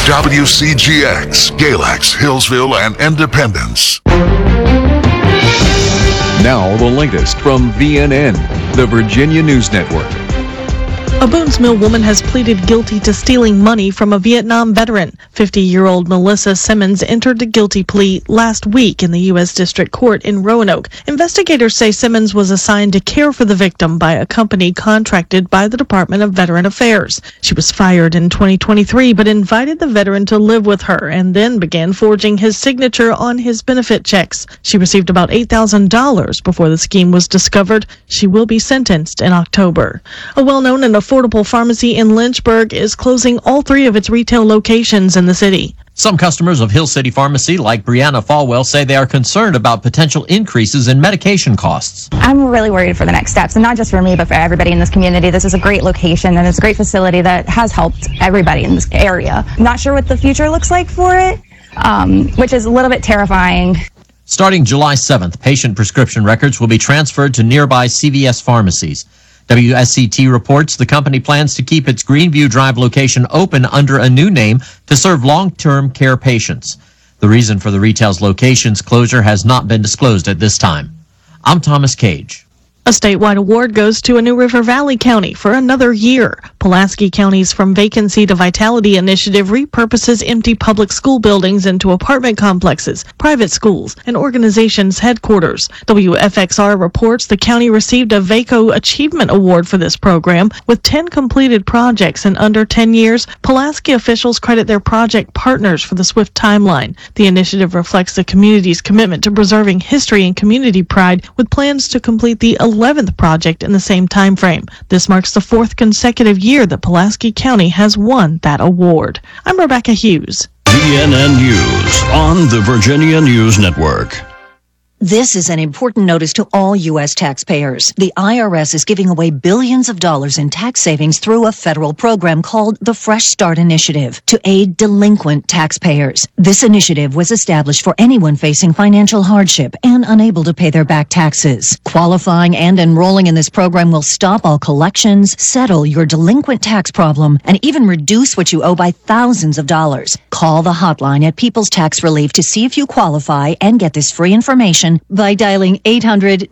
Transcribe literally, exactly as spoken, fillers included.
W C G X, Galax, Hillsville, and Independence. Now the latest from V N N, the Virginia News Network. A Boones Mill woman has pleaded guilty to stealing money from a Vietnam veteran. fifty-year-old Melissa Simmons entered a guilty plea last week in the U S District Court in Roanoke. Investigators say Simmons was assigned to care for the victim by a company contracted by the Department of Veteran Affairs. She was fired in twenty twenty-three, but invited the veteran to live with her and then began forging his signature on his benefit checks. She received about eight thousand dollars before the scheme was discovered. She will be sentenced in October. A well-known and affordable pharmacy in Lynchburg is closing all three of its retail locations in the city. Some customers of Hill City Pharmacy, like Brianna Falwell, say they are concerned about potential increases in medication costs. I'm really worried for the next steps, and not just for me, but for everybody in this community. This is a great location, and it's a great facility that has helped everybody in this area. I'm not sure what the future looks like for it, um, which is a little bit terrifying. Starting July seventh, patient prescription records will be transferred to nearby C V S pharmacies. W S C T reports the company plans to keep its Greenview Drive location open under a new name to serve long-term care patients. The reason for the retail's location's closure has not been disclosed at this time. I'm Thomas Cage. A statewide award goes to a New River Valley County for another year. Pulaski County's From Vacancy to Vitality initiative repurposes empty public school buildings into apartment complexes, private schools, and organizations' headquarters. W F X R reports the county received a VACO Achievement Award for this program. With ten completed projects in under ten years, Pulaski officials credit their project partners for the swift timeline. The initiative reflects the community's commitment to preserving history and community pride, with plans to complete the eleventh project in the same time frame. This marks the fourth consecutive year that Pulaski County has won that award. I'm Rebecca Hughes. V N N News on the Virginia News Network. This is an important notice to all U S taxpayers. The I R S is giving away billions of dollars in tax savings through a federal program called the Fresh Start Initiative to aid delinquent taxpayers. This initiative was established for anyone facing financial hardship and unable to pay their back taxes. Qualifying and enrolling in this program will stop all collections, settle your delinquent tax problem, and even reduce what you owe by thousands of dollars. Call the hotline at People's Tax Relief to see if you qualify and get this free information by dialing eight hundred,